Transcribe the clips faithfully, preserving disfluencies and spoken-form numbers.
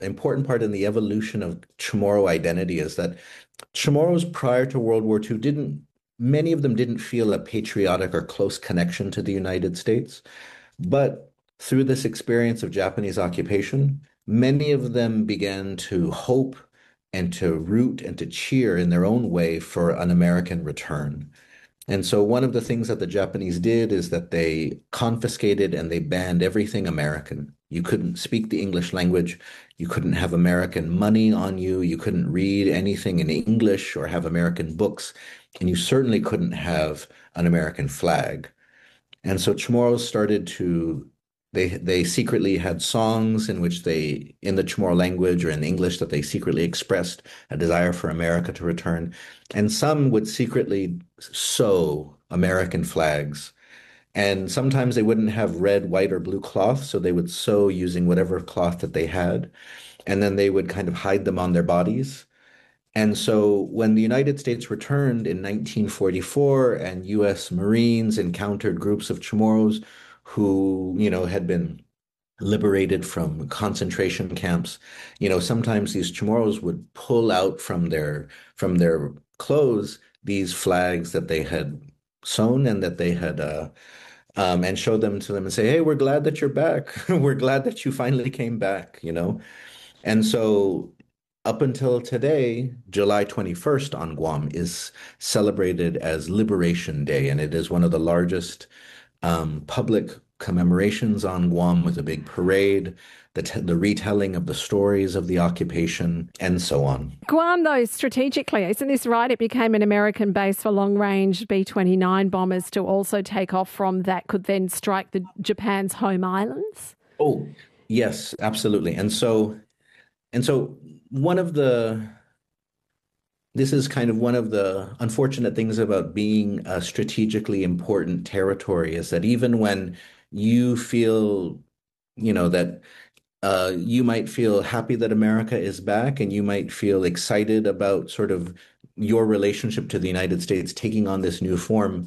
important part in the evolution of Chamorro identity is that Chamorros prior to World War Two didn't, many of them didn't feel a patriotic or close connection to the United States. But through this experience of Japanese occupation, many of them began to hope and to root and to cheer in their own way for an American return. And so one of the things that the Japanese did is that they confiscated and they banned everything American. You couldn't speak the English language. You couldn't have American money on you. You couldn't read anything in English or have American books. And you certainly couldn't have an American flag. And so Chamorros started to they they secretly had songs in which they, in the Chamorro language or in English, that they secretly expressed a desire for America to return. And some would secretly sew American flags. And sometimes they wouldn't have red, white, or blue cloth, so they would sew using whatever cloth that they had. And then they would kind of hide them on their bodies. And so when the United States returned in nineteen forty-four and U S Marines encountered groups of Chamorros who, you know, had been liberated from concentration camps, you know, sometimes these Chamorros would pull out from their from their clothes these flags that they had sewn and that they had uh, um, and show them to them and say, "Hey, we're glad that you're back. We're glad that you finally came back," you know. And so up until today, July twenty-first on Guam is celebrated as Liberation Day, and it is one of the largest um, public commemorations on Guam with a big parade, the, t- the retelling of the stories of the occupation, and so on. Guam, though, strategically, isn't this right? It became an American base for long-range B twenty-nine bombers to also take off from that could then strike the Japan's home islands? Oh, yes, absolutely. And so, and so one of the this is kind of one of the unfortunate things about being a strategically important territory is that even when you feel, you know, that uh, you might feel happy that America is back and you might feel excited about sort of your relationship to the United States taking on this new form,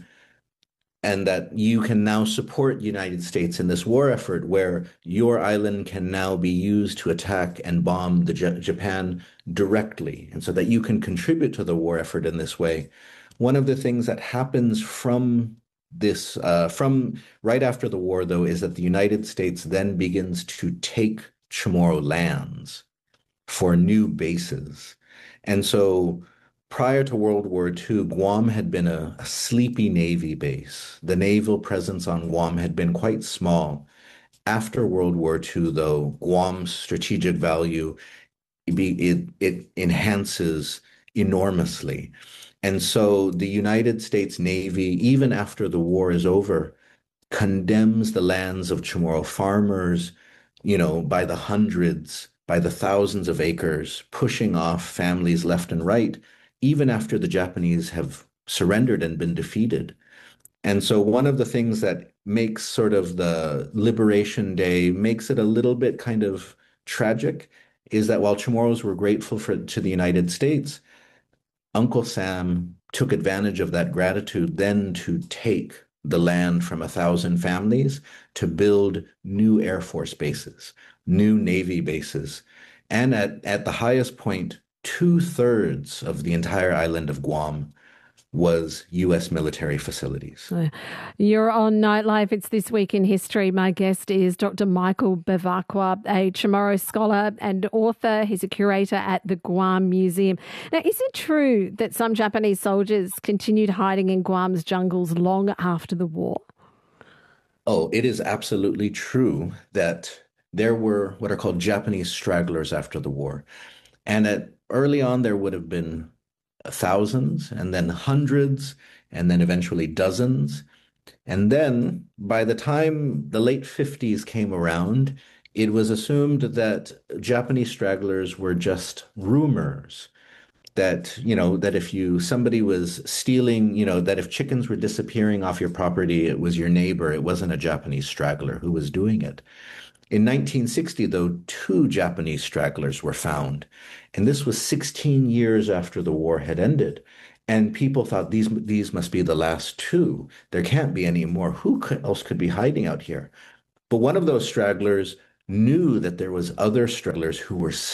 and that you can now support the United States in this war effort where your island can now be used to attack and bomb the J- Japan directly, and so that you can contribute to the war effort in this way. One of the things that happens from this, uh, from right after the war, though, is that the United States then begins to take Chamorro lands for new bases. And so prior to World War Two, Guam had been a, a sleepy Navy base. The naval presence on Guam had been quite small. After World War Two, though, Guam's strategic value it, it, it enhances enormously. And so the United States Navy, even after the war is over, condemns the lands of Chamorro farmers, you know, by the hundreds, by the thousands of acres, pushing off families left and right, even after the Japanese have surrendered and been defeated. And so one of the things that makes sort of the Liberation Day, makes it a little bit kind of tragic, is that while Chamorros were grateful for to the United States, Uncle Sam took advantage of that gratitude then to take the land from a thousand families to build new Air Force bases, new Navy bases, and at, at the highest point, two-thirds of the entire island of Guam was U S military facilities. You're on Nightlife. It's This Week in History. My guest is Doctor Michael Bevacqua, a Chamorro scholar and author. He's a curator at the Guam Museum. Now, is it true that some Japanese soldiers continued hiding in Guam's jungles long after the war? Oh, it is absolutely true that there were what are called Japanese stragglers after the war. And at early on, there would have been thousands, and then hundreds, and then eventually dozens. And then by the time the late fifties came around, it was assumed that Japanese stragglers were just rumors. That, you know, that if you, somebody was stealing, you know, that if chickens were disappearing off your property, it was your neighbor, it wasn't a Japanese straggler who was doing it. In nineteen sixty, though, two Japanese stragglers were found. And this was sixteen years after the war had ended. And people thought these these must be the last two. There can't be any more. Who could, else could be hiding out here? But one of those stragglers knew that there was other strugglers who were